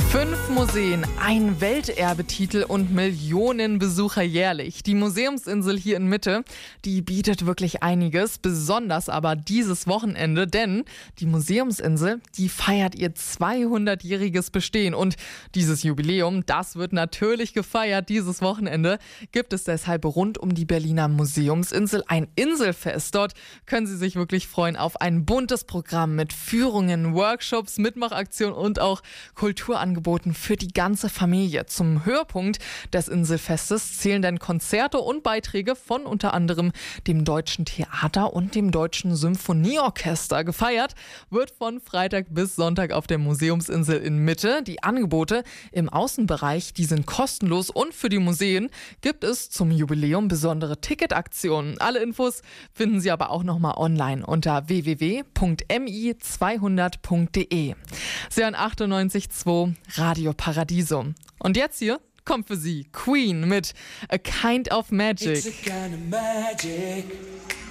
5 Museen, ein Welterbetitel und Millionen Besucher jährlich. Die Museumsinsel hier in Mitte, die bietet wirklich einiges, besonders aber dieses Wochenende, denn die Museumsinsel, die feiert ihr 200-jähriges Bestehen und dieses Jubiläum, das wird natürlich gefeiert. Dieses Wochenende gibt es deshalb rund um die Berliner Museumsinsel ein Inselfest. Dort können Sie sich wirklich freuen auf ein buntes Programm mit Führungen, Workshops, Mitmachaktionen und auch Kulturangeboten für die ganze Familie. Zum Höhepunkt des Inselfestes zählen dann Konzerte und Beiträge von unter anderem dem Deutschen Theater und dem Deutschen Symphonieorchester. Gefeiert wird von Freitag bis Sonntag auf der Museumsinsel in Mitte. Die Angebote im Außenbereich, die sind kostenlos und für die Museen gibt es zum Jubiläum besondere Ticketaktionen. Alle Infos finden Sie aber auch nochmal online unter www.mi200.de. Sie hören 98.2 Radio Paradiso. Und jetzt hier kommt für Sie Queen mit A Kind of Magic. It's a kind of magic.